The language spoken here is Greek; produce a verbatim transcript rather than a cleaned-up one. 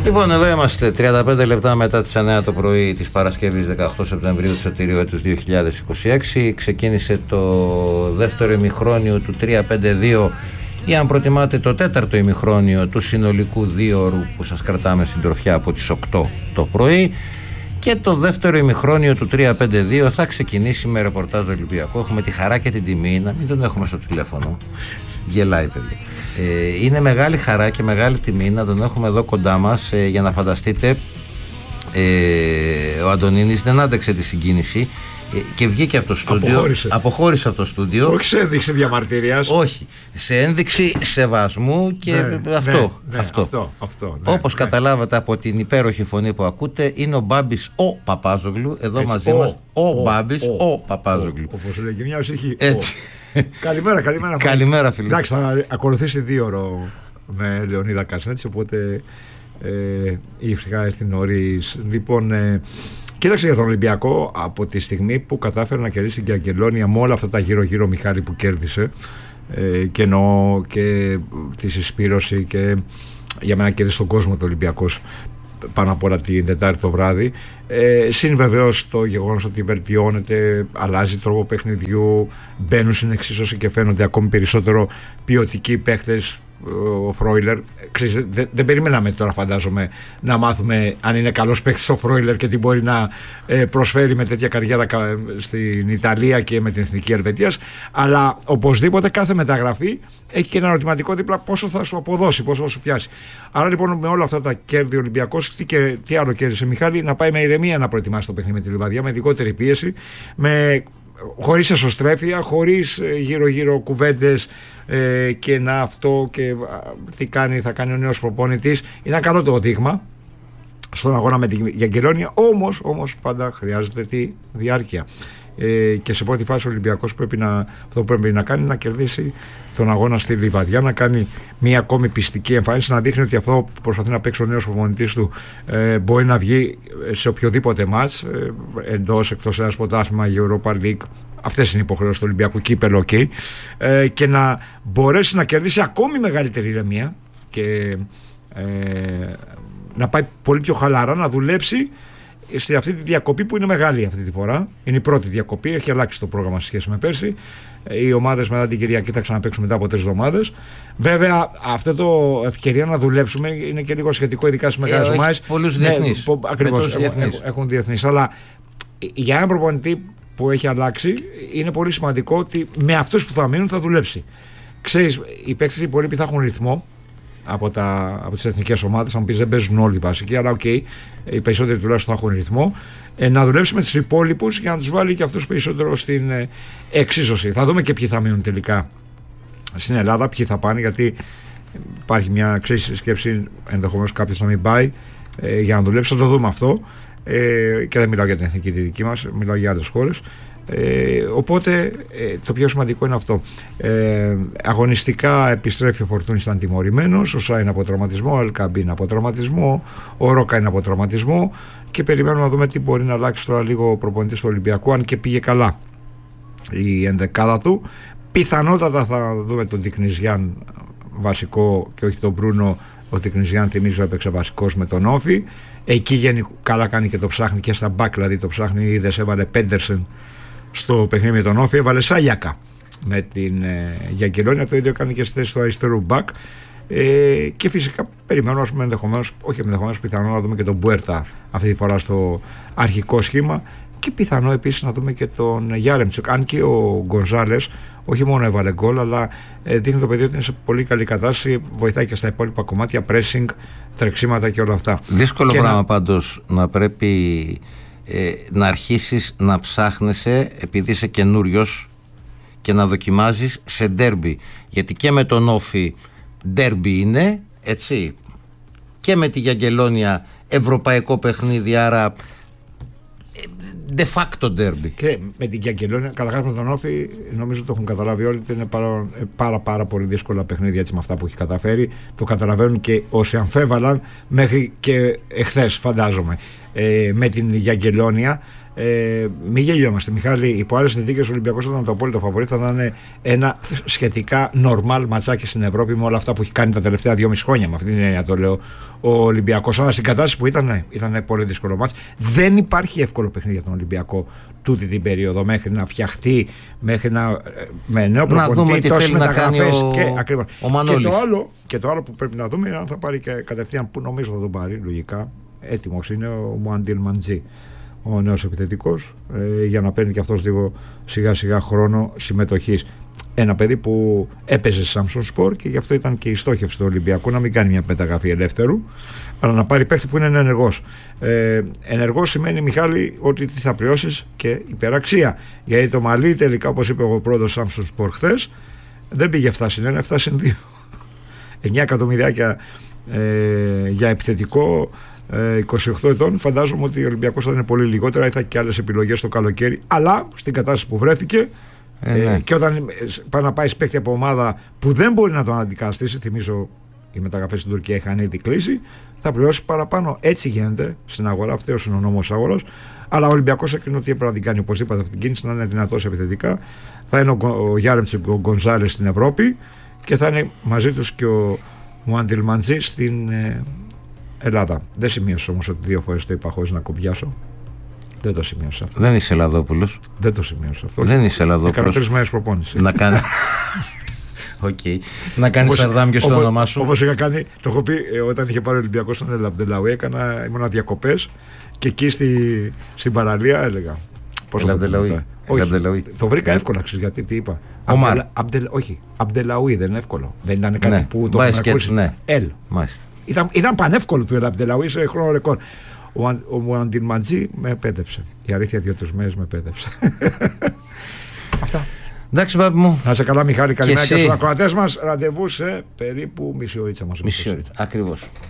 Λοιπόν, εδώ είμαστε τριάντα πέντε λεπτά μετά τις εννιά το πρωί της Παρασκευής δεκαοκτώ Σεπτεμβρίου του Σωτηρίου έτους δύο χιλιάδες είκοσι έξι. Ξεκίνησε το δεύτερο ημιχρόνιο του τρία πέντε δύο ή αν προτιμάτε το τέταρτο ημιχρόνιο του συνολικού δύο ώρου που σας κρατάμε συντροφιά από τις οκτώ το πρωί. Και το δεύτερο ημιχρόνιο του τρία πέντε δύο θα ξεκινήσει με ρεπορτάζ Ολυμπιακό. Έχουμε τη χαρά και την τιμή να μην τον έχουμε στο τηλέφωνο. Γελάει, παιδιά. Ε, είναι μεγάλη χαρά και μεγάλη τιμή να τον έχουμε εδώ κοντά μας, ε, για να φανταστείτε. Ε, ο Αντωνίνης δεν άντεξε τη συγκίνηση ε, και βγήκε από το στούντιο. Αποχώρησε. Αποχώρησε από το στούντιο. Όχι σε ένδειξη διαμαρτυρίας. Όχι. Σε ένδειξη σεβασμού και ναι, αυτό. Ναι, ναι, αυτό. αυτό, αυτό ναι, Όπως ναι. καταλάβατε από την υπέροχη φωνή που ακούτε, είναι ο Μπάμπης ο Παπάζογλου. Εδώ Έτσι, μαζί ο, μας. Ο, ο Μπάμπης ο, ο Παπάζογλου. Όπως λέει και μια ουσική. Έτσι. Καλημέρα, καλημέρα. Καλημέρα, φίλε. Εντάξει, θα ακολουθήσει δύο ώρο με Λεωνίδα Κασνέτση, οπότε ε, η φυσικά έρθει νωρίς. Λοιπόν, ε, κοίταξε για τον Ολυμπιακό από τη στιγμή που κατάφερε να κερδίσει και Αγγελόνια με όλα αυτά τα γύρω-γύρω Μιχάλη που κέρδισε. Ε, και εννοώ και τη συσπήρωση και για μένα κέρδισε τον κόσμο το Ολυμπιακός πάνω απ' όλα την Τετάρτη το βράδυ. Ε, συν βεβαίως το γεγονός ότι βελτιώνεται, αλλάζει τρόπο παιχνιδιού, μπαίνουν στην εξίσωση και φαίνονται ακόμη περισσότερο ποιοτικοί παίχτες. Ο Φρόιλερ, ξέρεις, δεν, δεν περιμέναμε τώρα, φαντάζομαι, να μάθουμε αν είναι καλός παίκτης ο Φρόιλερ και τι μπορεί να ε, προσφέρει με τέτοια καριέρα στην Ιταλία και με την Εθνική Ελβετίας. Αλλά οπωσδήποτε κάθε μεταγραφή έχει και ένα ερωτηματικό δίπλα, πόσο θα σου αποδώσει, πόσο θα σου πιάσει. Άρα λοιπόν με όλα αυτά τα κέρδη ο Ολυμπιακός, τι, και, τι άλλο κέρδισε, Μιχάλη? Να πάει με ηρεμία να προετοιμάσει το παιχνίδι με τη Λιβαδιά, με λιγότερη πίεση, με, χωρίς εσωστρέφεια, χωρίς γύρω-γύρω κουβέντες. Ε, και να αυτό και τι κάνει, θα κάνει ο νέος προπονητής. Είναι ένα καλό το δείγμα στον αγώνα με την Αγγελόνια, όμως, όμως πάντα χρειάζεται τη διάρκεια. Ε, και σε πρώτη φάση ο Ολυμπιακός πρέπει να, αυτό που πρέπει να κάνει, να κερδίσει τον αγώνα στη Λιβαδιά, να κάνει μια ακόμη πιστική εμφάνιση, να δείχνει ότι αυτό που προσπαθεί να παίξει ο νέος προπονητής του ε, μπορεί να βγει σε οποιοδήποτε μάτς, ε, εντός, εκτός ένας πρωτάθλημα, Europa League. Αυτές είναι οι υποχρεώσεις του Ολυμπιακού, κύπελο, okay, ε, και να μπορέσει να κερδίσει ακόμη μεγαλύτερη ηρεμία και ε, να πάει πολύ πιο χαλαρά, να δουλέψει σε αυτή τη διακοπή που είναι μεγάλη αυτή τη φορά. Είναι η πρώτη διακοπή, έχει αλλάξει το πρόγραμμα σε σχέση με πέρσι. Οι ομάδες μετά την Κυριακή θα ξαναπαίξουν μετά από τρεις εβδομάδες. Βέβαια, αυτό το ευκαιρία να δουλέψουμε είναι και λίγο σχετικό, ειδικά στις μεγάλες ε, ομάδες. Πολλούς διεθνείς. Ναι, ακριβώς, έχουν, έχουν διεθνείς. Αλλά για έναν προπονητή που έχει αλλάξει, είναι πολύ σημαντικό ότι με αυτούς που θα μείνουν θα δουλέψει. Ξέρεις, οι παίκτες οι υπόλοιποι θα έχουν ρυθμό από, τα, από τις εθνικές ομάδες. Αν μου πεις δεν παίζουν όλοι οι βασικοί, αλλά οκ, okay, οι περισσότεροι τουλάχιστον θα έχουν ρυθμό. Ε, να δουλέψει με τους υπόλοιπους για να τους βάλει και αυτούς περισσότερο στην ε, εξίσωση. Θα δούμε και ποιοι θα μείνουν τελικά στην Ελλάδα, ποιοι θα πάνε, γιατί υπάρχει μια ξέρεις, σκέψη ενδεχομένως κάποιος να μην πάει ε, για να δουλέψει. Θα το δούμε αυτό. Ε, και δεν μιλάω για την εθνική τη δική μας, μιλάω για άλλες χώρες. Ε, οπότε ε, το πιο σημαντικό είναι αυτό. Ε, αγωνιστικά επιστρέφει ο Φορτούνης, ήταν τιμωρημένος, ο Σά είναι από τραυματισμό, ο Ελκαμπή είναι από τραυματισμό, ο Ρόκα είναι από τραυματισμό και περιμένουμε να δούμε τι μπορεί να αλλάξει τώρα λίγο ο προπονητής του Ολυμπιακού, αν και πήγε καλά η ενδεκάδα του. Πιθανότατα θα δούμε τον Τικνιζιάν βασικό και όχι τον Μπρούνο. Ο Τικνιζιάν, θυμίζω, έπαιξε βασικός με τον Όφη. Εκεί γενικά καλά κάνει και το ψάχνει και στα μπακ, δηλαδή το ψάχνει. Είδες, έβαλε Πέντερσεν στο παιχνίδι με τον Όφη, έβαλε Σάγιακα με την ε, Γιαγκελόνια, το ίδιο κάνει και στη θέση του αριστερού μπακ. Ε, και φυσικά περιμένουμε, ενδεχομένως, όχι ενδεχομένως, πιθανό να δούμε και τον Μπουέρτα αυτή τη φορά στο αρχικό σχήμα. Και πιθανό επίσης να δούμε και τον Γιάρεμτσουκ. Αν και ο Γκονζάλες όχι μόνο έβαλε γκολ, αλλά ε, δείχνει το παιδί ότι είναι σε πολύ καλή κατάσταση. Βοηθάει και στα υπόλοιπα κομμάτια, pressing, τρεξίματα και όλα αυτά. Δύσκολο και πράγμα να... πάντως να πρέπει ε, να αρχίσεις να ψάχνεσαι επειδή είσαι καινούριος και να δοκιμάζεις σε ντέρμπι. Γιατί και με τον Όφη ντέρμπι είναι, έτσι, και με τη Γιαγκελόνια ευρωπαϊκό παιχνίδι, άρα de facto derby. Και με την Γιαγκελόνια, καταρχάς με τον Όφη, νομίζω το έχουν καταλάβει όλοι ότι είναι πάρα, πάρα, πάρα πολύ δύσκολα παιχνίδια, έτσι, με αυτά που έχει καταφέρει. Το καταλαβαίνουν και όσοι αμφέβαλαν μέχρι και εχθές, φαντάζομαι. Ε, με την Γιαγκελόνια Ε, μην γελιόμαστε, Μιχάλη. Υπό άλλες συνθήκες ο Ολυμπιακός ήταν το απόλυτο φαβορί. Θα είναι ένα σχετικά normal ματσάκι στην Ευρώπη με όλα αυτά που έχει κάνει τα τελευταία δυόμιση χρόνια. Με αυτή την έννοια το λέω ο Ολυμπιακός. Αλλά στην κατάσταση που ήταν, ήταν πολύ δύσκολο μάτς. Δεν υπάρχει εύκολο παιχνίδι για τον Ολυμπιακό τούτη την περίοδο μέχρι να φτιαχτεί, μέχρι να. Με νέο προπονητή, τόσες μεταγραφές ο... και ακριβώς. Ο Μανώλης. Και το, άλλο, και το άλλο που πρέπει να δούμε είναι αν θα πάρει και κατευθείαν, που νομίζω θα τον πάρει λογικά. Έτοιμος είναι ο Μουαντίλ Μαντζή, ο νέος επιθετικός, ε, για να παίρνει και αυτός λίγο σιγά σιγά χρόνο συμμετοχής. Ένα παιδί που έπαιζε Samsung Sport και γι' αυτό ήταν και η στόχευση του Ολυμπιακού να μην κάνει μια μεταγραφή ελεύθερου, αλλά να πάρει παίχτη που είναι ενεργός. Ε, ενεργός σημαίνει, Μιχάλη, ότι τι θα πληρώσεις και υπεραξία. Γιατί το μαλλί τελικά, όπως είπε ο πρώτος Samsung Sport χθες, δεν πήγε εφτά συν ένα, εφτά συν δύο. εννιά εκατομμυριάκια ε, για επιθετικό. είκοσι οκτώ ετών, φαντάζομαι ότι ο Ολυμπιακός θα είναι πολύ λιγότερα ή θα έχει και άλλες επιλογές το καλοκαίρι. Αλλά στην κατάσταση που βρέθηκε, ε, ναι. ε, και όταν πάει να πάει παίκτη από ομάδα που δεν μπορεί να τον αντικαταστήσει, θυμίζω οι μεταγραφές στην Τουρκία είχαν ήδη κλείσει, θα πληρώσει παραπάνω. Έτσι γίνεται στην αγορά, αυτός είναι ο νόμος αγοράς. Αλλά ο Ολυμπιακός έκρινε ότι έπρεπε να την κάνει οπωσδήποτε αυτή την κίνηση, να είναι δυνατός επιθετικά. Θα είναι ο, ο Γιάρεμτσικ και ο Γκονζάλες στην Ευρώπη και θα είναι μαζί τους και ο Μουαντίλ Μαντζή στην ε, Ελλάδα. Δεν σημείωσα όμως ότι δύο φορές το είπα χωρίς να κομπιάσω. Δεν το σημείωσα αυτό. Δεν είσαι Ελλαδόπουλος. Δεν το σημείωσα αυτό. Δεν είσαι Ελλαδόπουλος. Έκανα τρεις μέρες προπόνηση. Να κάνει. Okay. Να κάνει σαρδάμιο στο όνομά σου. Όπως είχα κάνει, το έχω πει ε, όταν είχε πάρει ο Ολυμπιακός στον Ελ Αμπτελαούι, έκανα, ήμουνα διακοπές και εκεί στη, στην παραλία έλεγα. Ελ Αμπτελαούι. Το βρήκα εύκολα, ξέρεις γιατί, τι είπα. Ομάρ. Αμπτελ, όχι, Αμπτελαούι δεν είναι εύκολο. Δεν ήταν κάτι ναι. που το είχαμε ακούσει. Ναι. Ελ. Μάλιστα. Ήταν, ήταν πανεύκολο του Ελ Αμπτελαούι σε χρόνο ρεκόρ. Ο, ο Μουαντίλ Μαντζή με επέτεψε. Η αλήθεια, δύο-τρεις μέρες με επέτεψε. Αυτά. Εντάξει, πάπη μου. Να σε καλά, Μιχάλη. Καλημέρα και, και στους ακροατές μας. Ραντεβού σε περίπου μισή ωρίτσα μας. Μισή ωρίτσα. Ακριβώς.